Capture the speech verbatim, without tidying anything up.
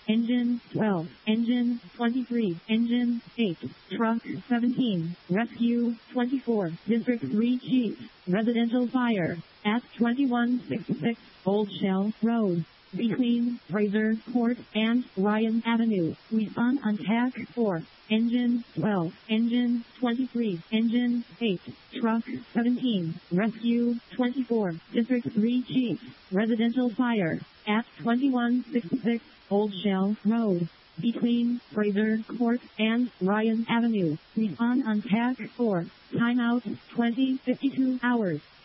Engine twelve. Engine twenty-three. Engine eight. Truck seventeen. Rescue twenty-four. District three Chief. Residential fire at twenty-one sixty-six Old Shell Road, between Fraser Court and Ryan Avenue. Respond on tag four. Engine twelve. Engine twenty-three. Engine eight. Truck seventeen. Rescue twenty-four. District three Chief. Residential fire at twenty-one sixty-six Old Shell Road, between Fraser Court and Ryan Avenue. Respond on tag four. Timeout twenty fifty-two hours.